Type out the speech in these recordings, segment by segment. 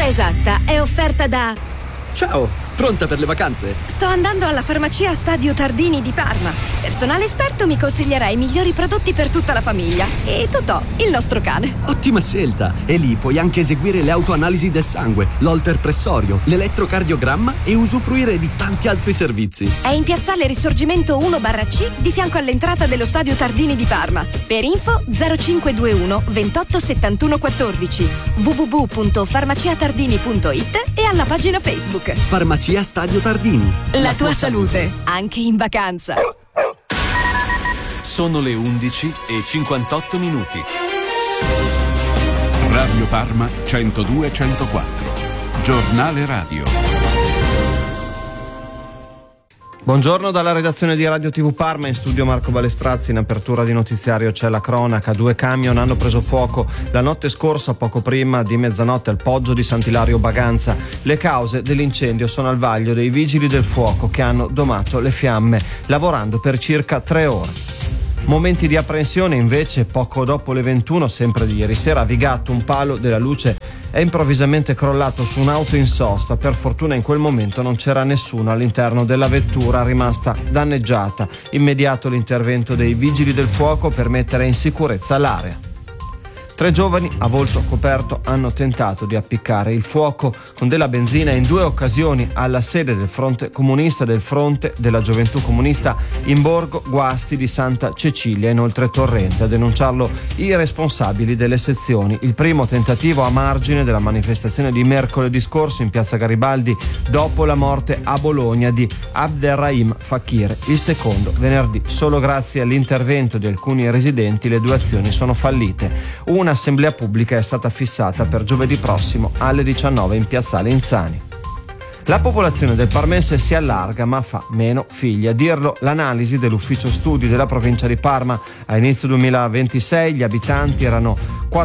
esatta è offerta da... Ciao, pronta per le vacanze? Sto andando alla farmacia Stadio Tardini di Parma. Personale esperto mi consiglierà i migliori prodotti per tutta la famiglia. E Totò, il nostro cane. Ottima scelta! E lì puoi anche eseguire le autoanalisi del sangue, l'holter pressorio, l'elettrocardiogramma e usufruire di tanti altri servizi. È in piazzale Risorgimento 1/C di fianco all'entrata dello Stadio Tardini di Parma. Per info 0521 28 71 14 www.farmaciatardini.it e alla pagina Facebook. Farmacia Stadio Tardini. La tua salute, anche in vacanza. Sono le 11:58. Radio Parma 102-104. Giornale radio. Buongiorno dalla redazione di Radio TV Parma, in studio Marco Balestrazzi. In apertura di notiziario c'è la cronaca. 2 camion hanno preso fuoco la notte scorsa, poco prima di mezzanotte, al Poggio di Sant'Ilario Baganza. Le cause dell'incendio sono al vaglio dei vigili del fuoco, che hanno domato le fiamme lavorando per circa 3 ore. Momenti di apprensione invece poco dopo le 21, sempre di ieri sera, a Vigatto un palo della luce è improvvisamente crollato su un'auto in sosta. Per fortuna in quel momento non c'era nessuno all'interno della vettura rimasta danneggiata. Immediato l'intervento dei vigili del fuoco per mettere in sicurezza l'area. 3 giovani a volto coperto hanno tentato di appiccare il fuoco con della benzina in 2 occasioni alla sede del Fronte Comunista, del Fronte della Gioventù Comunista in Borgo Guasti di Santa Cecilia, inoltre Torrente. A denunciarlo i responsabili delle sezioni. Il primo tentativo a margine della manifestazione di mercoledì scorso in piazza Garibaldi dopo la morte a Bologna di Abderrahim Fakir. Il secondo venerdì. Solo grazie all'intervento di alcuni residenti le 2 azioni sono fallite. Un'assemblea pubblica è stata fissata per giovedì prossimo alle 19 in piazzale Inzani. La popolazione del parmense si allarga ma fa meno figli. A dirlo l'analisi dell'ufficio studi della provincia di Parma. A inizio 2026 gli abitanti erano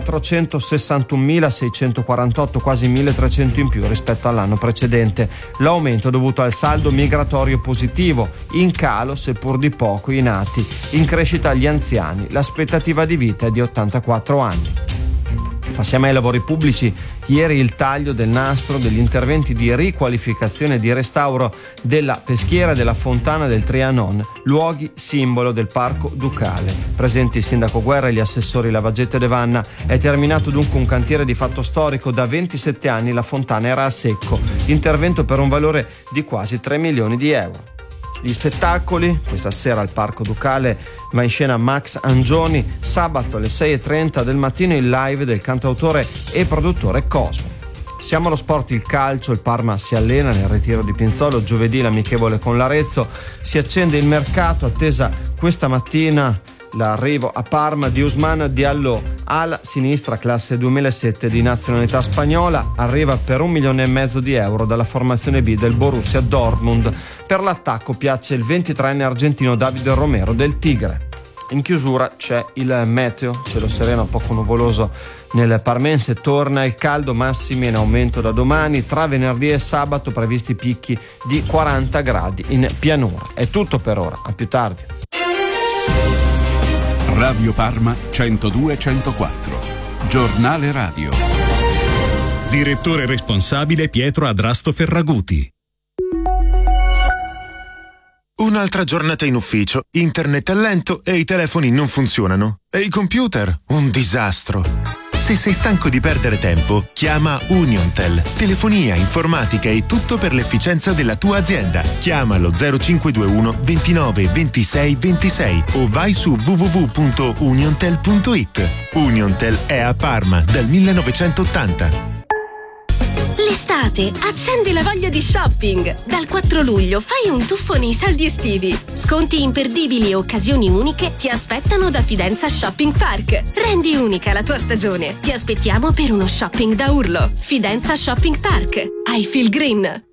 461.648, quasi 1.300 in più rispetto all'anno precedente. L'aumento è dovuto al saldo migratorio positivo, in calo seppur di poco i nati, in crescita gli anziani. L'aspettativa di vita è di 84 anni. Passiamo ai lavori pubblici. Ieri il taglio del nastro degli interventi di riqualificazione e di restauro della peschiera e della fontana del Trianon, luoghi simbolo del Parco Ducale. Presenti il sindaco Guerra e gli assessori Lavagetta e De Vanna. È terminato dunque un cantiere di fatto storico. Da 27 anni la fontana era a secco. Intervento per un valore di quasi 3 milioni di euro. Gli spettacoli, questa sera al Parco Ducale va in scena Max Angioni, sabato alle 6:30 del mattino il live del cantautore e produttore Cosmo. Siamo allo sport, il calcio, il Parma si allena nel ritiro di Pinzolo, giovedì l'amichevole con l'Arezzo, si accende il mercato, attesa questa mattina l'arrivo a Parma di Ousmane Diallo, ala sinistra classe 2007 di nazionalità spagnola, arriva per 1,5 milioni di euro dalla formazione B del Borussia Dortmund. Per l'attacco piace il 23enne argentino Davide Romero del Tigre. In chiusura c'è il meteo, cielo sereno poco nuvoloso nel parmense, torna il caldo, massimi in aumento da domani, tra venerdì e sabato previsti picchi di 40 gradi in pianura. È tutto per ora, a più tardi. Radio Parma 102-104. Giornale radio. Direttore responsabile Pietro Adrasto Ferraguti. Un'altra giornata in ufficio, internet è lento e i telefoni non funzionano. E i computer? Un disastro. Se sei stanco di perdere tempo, chiama Uniontel. Telefonia, informatica e tutto per l'efficienza della tua azienda. Chiamalo 0521 29 26 26 o vai su www.uniontel.it. Uniontel è a Parma dal 1980. L'estate accendi la voglia di shopping. Dal 4 luglio fai un tuffo nei saldi estivi. Sconti imperdibili e occasioni uniche ti aspettano da Fidenza Shopping Park. Rendi unica la tua stagione. Ti aspettiamo per uno shopping da urlo. Fidenza Shopping Park. I feel green.